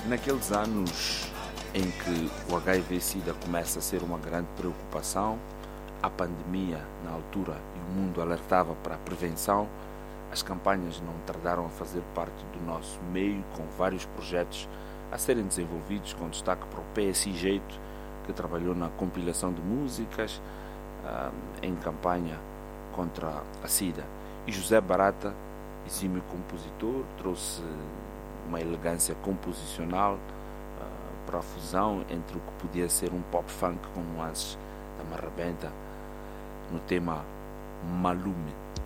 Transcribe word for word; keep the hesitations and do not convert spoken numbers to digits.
Naqueles anos em que o H I V-Sida começa a ser uma grande preocupação, a pandemia na altura e o mundo alertava para a prevenção, as campanhas não tardaram a fazer parte do nosso meio, com vários projetos a serem desenvolvidos, com destaque para o P S I Jeito, que trabalhou na compilação de músicas ah, em campanha contra a SIDA. E José Barata, exímio compositor, trouxe uma elegância composicional uh, para a fusão entre o que podia ser um pop funk com nuances da marrabenta no tema Malume.